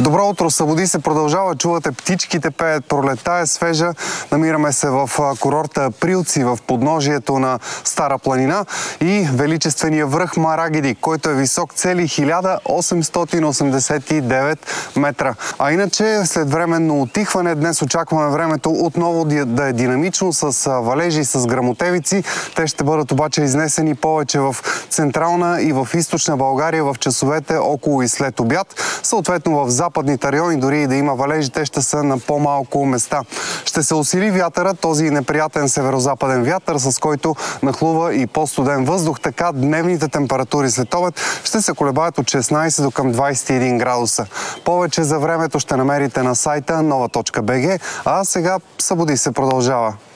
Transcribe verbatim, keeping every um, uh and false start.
Добро утро, събуди се, продължава, чувате птичките пеят, пролетта е свежа. Намираме се в курорта Априлци, в подножието на Стара планина и величествения връх Марагиди, който е висок цели хиляда осемстотин осемдесет и девет метра. А иначе, след временно утихване, днес очакваме времето отново да е динамично, с валежи, с гръмотевици. Те ще бъдат обаче изнесени повече в централна и в източна България в часовете около и след обяд. Съответно в западните райони, дори и да има валежи, те ще са на по-малко места. Ще се усили вятъра, този неприятен северо-западен вятър, с който нахлува и по-студен въздух. Така дневните температури след обед ще се колебаят от шестнайсет до към двайсет и един градуса. Повече за времето ще намерите на сайта нова точка бг, а сега събуди се продължава.